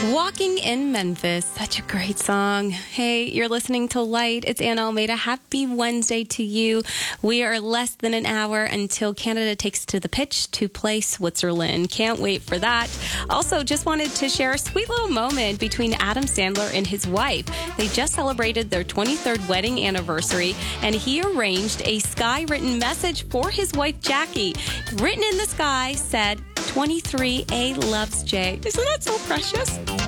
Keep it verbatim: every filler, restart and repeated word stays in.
Walking in Memphis, such a great song. Hey, you're listening to Light. It's Anna Almeida. Happy Wednesday to you. We are less than an hour until Canada takes to the pitch to play Switzerland. Can't wait for that. Also, just wanted to share a sweet little moment between Adam Sandler and his wife. They just celebrated their twenty-third wedding anniversary, and he arranged a sky-written message for his wife, Jackie. Written in the sky said, twenty-three A loves Jay. Isn't that so precious?